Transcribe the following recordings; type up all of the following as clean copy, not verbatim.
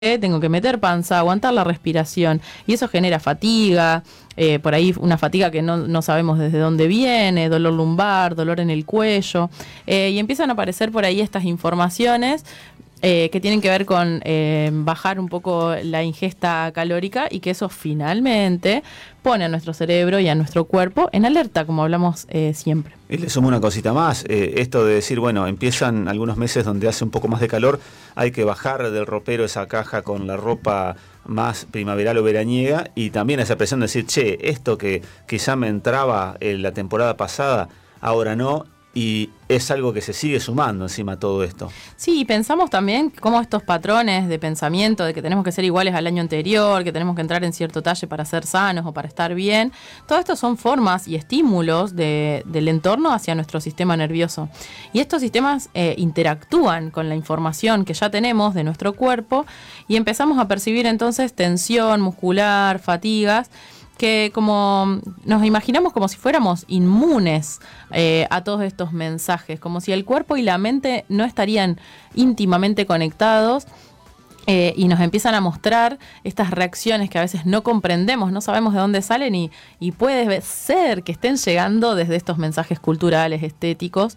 tengo que meter panza, aguantar la respiración y eso genera fatiga, por ahí una fatiga que no sabemos desde dónde viene, dolor lumbar, dolor en el cuello, y empiezan a aparecer por ahí estas informaciones que tienen que ver con bajar un poco la ingesta calórica y que eso finalmente pone a nuestro cerebro y a nuestro cuerpo en alerta, como hablamos siempre. Y le sumo una cosita más, esto de decir, bueno, empiezan algunos meses donde hace un poco más de calor, hay que bajar del ropero esa caja con la ropa más primaveral o veraniega, y también esa presión de decir, che, esto que quizá me entraba la temporada pasada, ahora no, y es algo que se sigue sumando encima a todo esto. Sí, y pensamos también cómo estos patrones de pensamiento de que tenemos que ser iguales al año anterior, que tenemos que entrar en cierto talle para ser sanos o para estar bien, todo esto son formas y estímulos del entorno hacia nuestro sistema nervioso. Y estos sistemas interactúan con la información que ya tenemos de nuestro cuerpo y empezamos a percibir entonces tensión muscular, fatigas, que como nos imaginamos como si fuéramos inmunes a todos estos mensajes, como si el cuerpo y la mente no estarían íntimamente conectados. Y nos empiezan a mostrar estas reacciones que a veces no comprendemos, no sabemos de dónde salen y puede ser que estén llegando desde estos mensajes culturales, estéticos,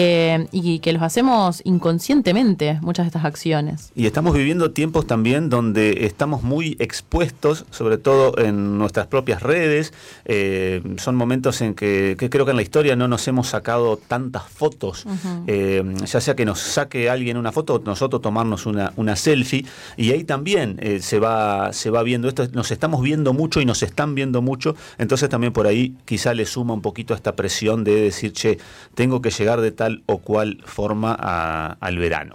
y que los hacemos inconscientemente, muchas de estas acciones. Y estamos viviendo tiempos también donde estamos muy expuestos, sobre todo en nuestras propias redes. Son momentos en que creo que en la historia no nos hemos sacado tantas fotos, ya sea que nos saque alguien una foto, nosotros tomarnos una selfie. Y ahí también se va viendo esto, nos estamos viendo mucho y nos están viendo mucho, entonces también por ahí quizá le suma un poquito a esta presión de decir, che, tengo que llegar de tal o cual forma al verano.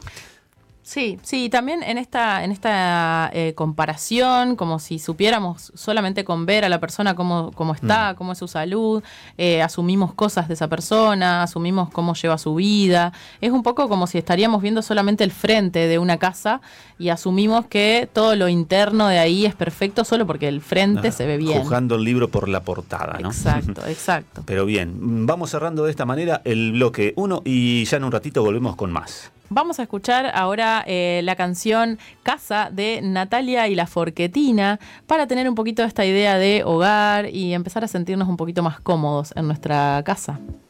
Sí, también en esta comparación, como si supiéramos solamente con ver a la persona cómo está, cómo es su salud, asumimos cosas de esa persona, asumimos cómo lleva su vida. Es un poco como si estaríamos viendo solamente el frente de una casa y asumimos que todo lo interno de ahí es perfecto solo porque el frente se ve bien. Juzgando el libro por la portada, ¿no? Exacto. Pero bien, vamos cerrando de esta manera el bloque 1 y ya en un ratito volvemos con más. Vamos a escuchar ahora la canción Casa de Natalia y la Forquetina para tener un poquito esta idea de hogar y empezar a sentirnos un poquito más cómodos en nuestra casa.